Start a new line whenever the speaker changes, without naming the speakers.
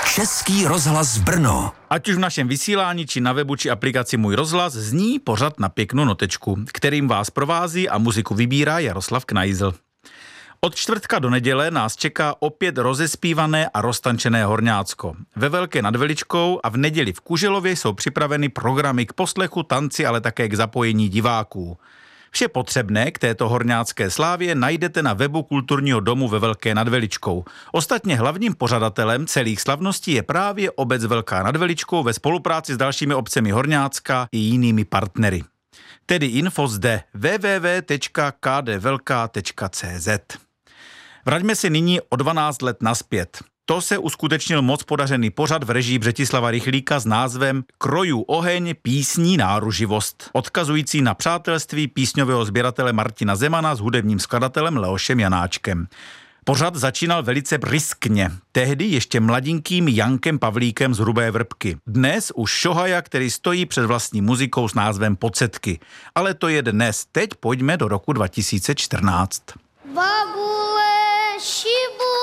Český rozhlas Brno.
Ať už v našem vysílání, či na webu, či aplikaci Můj rozhlas, zní pořad Na pěknou notečku, kterým vás provází a muziku vybírá Jaroslav Knajzl. Od čtvrtka do neděle nás čeká opět rozespívané a roztančené Horňácko. Ve Velké nad Veličkou a v neděli v Kuželově jsou připraveny programy k poslechu, tanci, ale také k zapojení diváků. Vše potřebné k této horňácké slávě najdete na webu Kulturního domu ve Velké nad Veličkou. Ostatně hlavním pořadatelem celých slavností je právě obec Velká nad Veličkou ve spolupráci s dalšími obcemi Horňácka i jinými partnery. Tedy info zde www.kdvelka.cz. Vraťme se nyní o 12 let nazpět. To se uskutečnil moc podařený pořad v režii Břetislava Rychlíka s názvem Kroju oheň, písní náruživost, odkazující na přátelství písňového sběratele Martina Zemana s hudebním skladatelem Leošem Janáčkem. Pořad začínal velice briskně, tehdy ještě mladinkým Jankem Pavlíkem z Hrubé Vrbky. Dnes už šohaja, který stojí před vlastní muzikou s názvem Pocetky. Ale to je dnes, teď pojďme do roku 2014.
Babule, šibu.